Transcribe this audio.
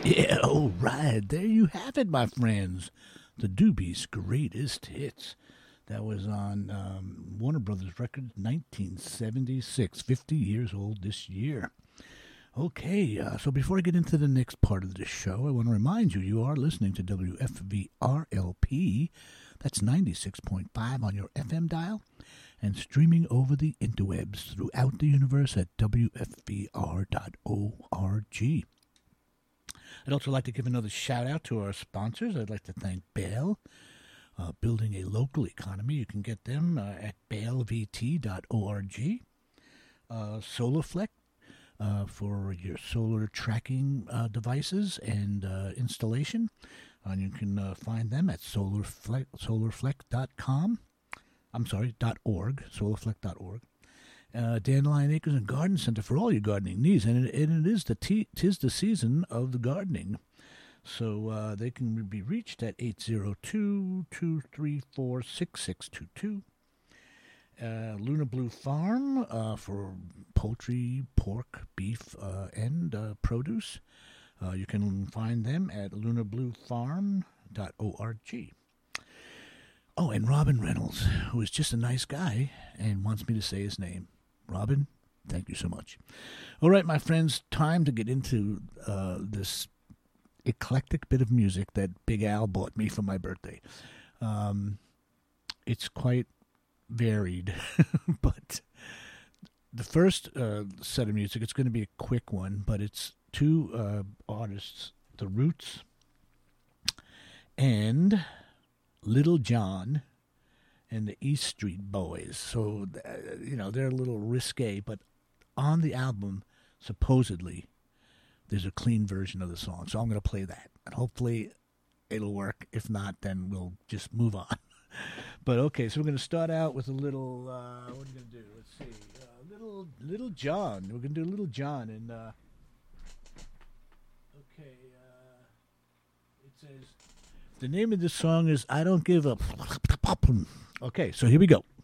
Yeah, all right. There you have it, my friends. The Doobies' greatest hits. That was on Warner Brothers Records, 1976. 50 years old this year. Okay, so before I get into the next part of the show, I want to remind you, you are listening to WFVRLP. That's 96.5 on your FM dial and streaming over the interwebs throughout the universe at WFVR.org. I'd also like to give another shout out to our sponsors. I'd like to thank Bale, building a local economy. You can get them at balevt.org. SolarFlex for your solar tracking devices and installation. You can find them at solarflex.com. I'm sorry, .org, solarflex.org. Dandelion Acres and Garden Center for all your gardening needs, and it is tis the season of the gardening. So they can be reached at 802-234-6622. Luna Blue Farm for poultry, pork, beef, and produce. You can find them at lunabluefarm.org. Oh, and Robin Reynolds, who is just a nice guy and wants me to say his name. Robin, thank you so much. All right, my friends, time to get into this eclectic bit of music that Big Al bought me for my birthday. It's quite varied, but the first set of music, it's going to be a quick one, but it's two artists, The Roots and Little John and the East Street Boys. So, they're a little risque, but on the album, supposedly, there's a clean version of the song. So I'm going to play that. And hopefully it'll work. If not, then we'll just move on. But okay, so we're going to start out with a little, what are we going to do? Let's see. Little John. We're going to do Little John. And, it says, the name of this song is I Don't Give a... Okay, so here we go.